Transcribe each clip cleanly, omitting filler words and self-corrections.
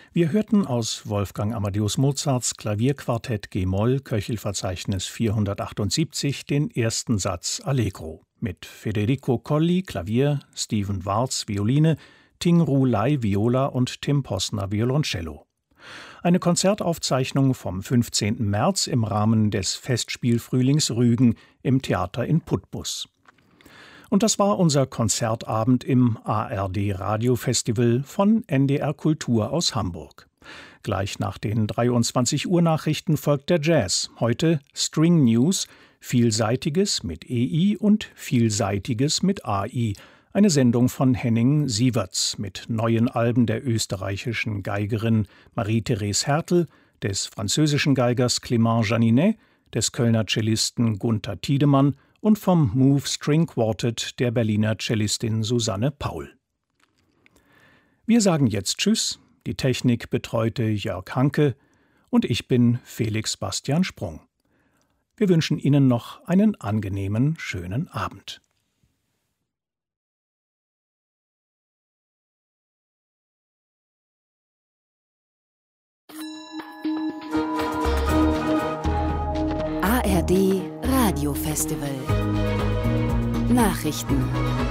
Wir hörten aus Wolfgang Amadeus Mozarts Klavierquartett G-Moll, Köchelverzeichnis 478, den ersten Satz Allegro mit Federico Colli, Klavier, Steven Warz, Violine, Ting-Ru Lai, Viola und Tim Posner, Violoncello. Eine Konzertaufzeichnung vom 15. März im Rahmen des Festspielfrühlings Rügen im Theater in Putbus. Und das war unser Konzertabend im ARD Radiofestival von NDR Kultur aus Hamburg. Gleich nach den 23 Uhr Nachrichten folgt der Jazz. Heute String News, Vielseitiges mit EI und Vielseitiges mit AI. Eine Sendung von Henning Sieverts mit neuen Alben der österreichischen Geigerin Marie-Therese Hertel, des französischen Geigers Clément Janinet, des Kölner Cellisten Gunther Tiedemann und vom Move String Quartet der Berliner Cellistin Susanne Paul. Wir sagen jetzt Tschüss, die Technik betreute Jörg Hanke und ich bin Felix Bastian Sprung. Wir wünschen Ihnen noch einen angenehmen, schönen Abend. ARD Radiofestival Nachrichten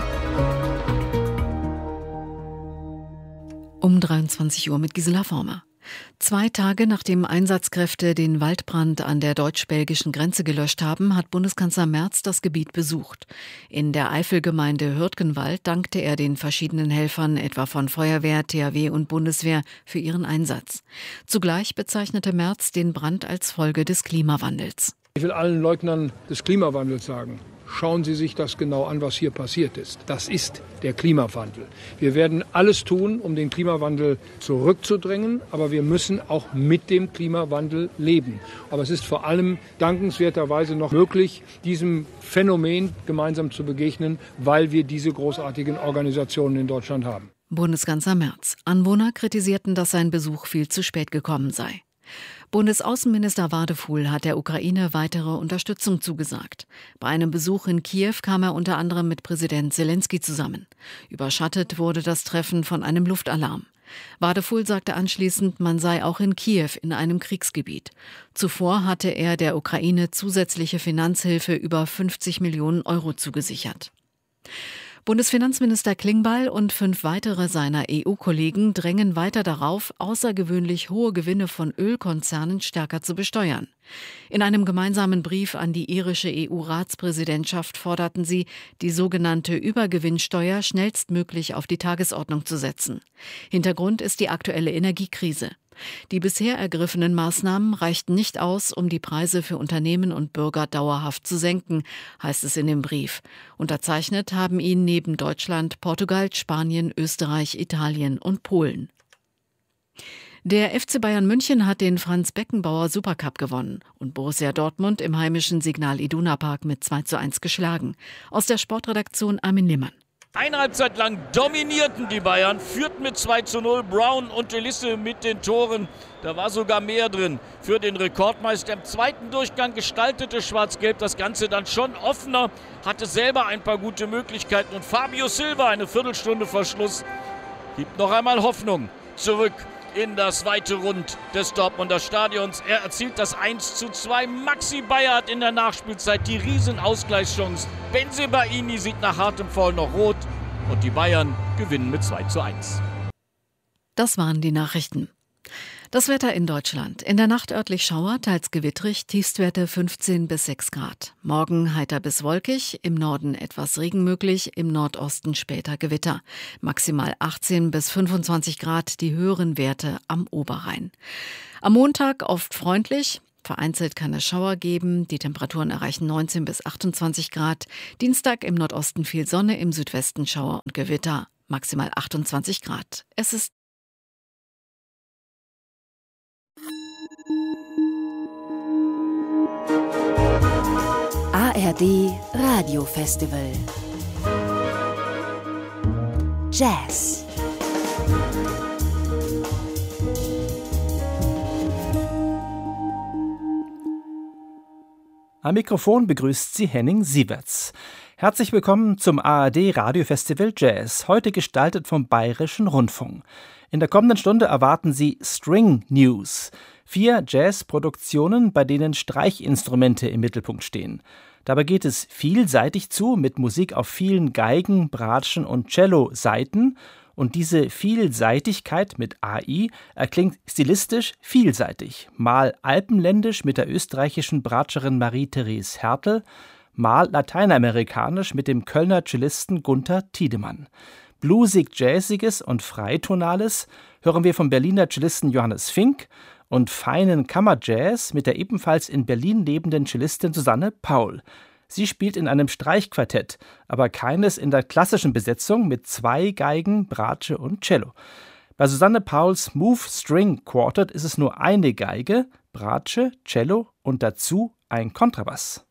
um 23 Uhr mit Gisela Former. 2 Tage nachdem Einsatzkräfte den Waldbrand an der deutsch-belgischen Grenze gelöscht haben, hat Bundeskanzler Merz das Gebiet besucht. In der Eifelgemeinde Hürtgenwald dankte er den verschiedenen Helfern, etwa von Feuerwehr, THW und Bundeswehr, für ihren Einsatz. Zugleich bezeichnete Merz den Brand als Folge des Klimawandels. Ich will allen Leugnern des Klimawandels sagen, schauen Sie sich das genau an, was hier passiert ist. Das ist der Klimawandel. Wir werden alles tun, um den Klimawandel zurückzudrängen, aber wir müssen auch mit dem Klimawandel leben. Aber es ist vor allem dankenswerterweise noch möglich, diesem Phänomen gemeinsam zu begegnen, weil wir diese großartigen Organisationen in Deutschland haben. Bundeskanzler Merz. Anwohner kritisierten, dass sein Besuch viel zu spät gekommen sei. Bundesaußenminister Wadefuhl hat der Ukraine weitere Unterstützung zugesagt. Bei einem Besuch in Kiew kam er unter anderem mit Präsident Selenskyj zusammen. Überschattet wurde das Treffen von einem Luftalarm. Wadefuhl sagte anschließend, man sei auch in Kiew in einem Kriegsgebiet. Zuvor hatte er der Ukraine zusätzliche Finanzhilfe über 50 Millionen Euro zugesichert. Bundesfinanzminister Klingbeil und 5 weitere seiner EU-Kollegen drängen weiter darauf, außergewöhnlich hohe Gewinne von Ölkonzernen stärker zu besteuern. In einem gemeinsamen Brief an die irische EU-Ratspräsidentschaft forderten sie, die sogenannte Übergewinnsteuer schnellstmöglich auf die Tagesordnung zu setzen. Hintergrund ist die aktuelle Energiekrise. Die bisher ergriffenen Maßnahmen reichten nicht aus, um die Preise für Unternehmen und Bürger dauerhaft zu senken, heißt es in dem Brief. Unterzeichnet haben ihn neben Deutschland Portugal, Spanien, Österreich, Italien und Polen. Der FC Bayern München hat den Franz-Beckenbauer Supercup gewonnen und Borussia Dortmund im heimischen Signal Iduna Park mit 2:1 geschlagen. Aus der Sportredaktion Armin Lehmann. Eine Halbzeit lang dominierten die Bayern, führten mit 2:0, Brown und Elisse mit den Toren. Da war sogar mehr drin für den Rekordmeister. Im zweiten Durchgang gestaltete Schwarz-Gelb das Ganze dann schon offener, hatte selber ein paar gute Möglichkeiten. Und Fabio Silva, eine Viertelstunde vor Schluss, gibt noch einmal Hoffnung zurück in das weite Rund des Dortmunder Stadions. Er erzielt das 1:2. Maxi Bayer hat in der Nachspielzeit die Riesenausgleichschance. Bensebaini sieht nach hartem Foul noch rot und die Bayern gewinnen mit 2:1. Das waren die Nachrichten. Das Wetter in Deutschland. In der Nacht örtlich Schauer, teils gewittrig, Tiefstwerte 15 bis 6 Grad. Morgen heiter bis wolkig, im Norden etwas Regen möglich, im Nordosten später Gewitter. Maximal 18 bis 25 Grad, die höheren Werte am Oberrhein. Am Montag oft freundlich, vereinzelt kann es Schauer geben, die Temperaturen erreichen 19 bis 28 Grad. Dienstag im Nordosten viel Sonne, im Südwesten Schauer und Gewitter, maximal 28 Grad. Es ist ARD Radiofestival Jazz. Am Mikrofon begrüßt sie Henning Sieverts. Herzlich willkommen zum ARD Radiofestival Jazz, heute gestaltet vom Bayerischen Rundfunk. In der kommenden Stunde erwarten Sie String News, 4 Jazzproduktionen, bei denen Streichinstrumente im Mittelpunkt stehen. Dabei geht es vielseitig zu, mit Musik auf vielen Geigen, Bratschen und Cello-Saiten. Und diese Vielseitigkeit mit AI erklingt stilistisch vielseitig. Mal alpenländisch mit der österreichischen Bratscherin Marie-Therese Hertel, mal lateinamerikanisch mit dem Kölner Cellisten Gunther Tiedemann. Bluesig-Jazziges und Freitonales hören wir vom Berliner Cellisten Johannes Fink und feinen Kammerjazz mit der ebenfalls in Berlin lebenden Cellistin Susanne Paul. Sie spielt in einem Streichquartett, aber keines in der klassischen Besetzung mit 2 Geigen, Bratsche und Cello. Bei Susanne Pauls Move String Quartet ist es nur eine Geige, Bratsche, Cello und dazu ein Kontrabass.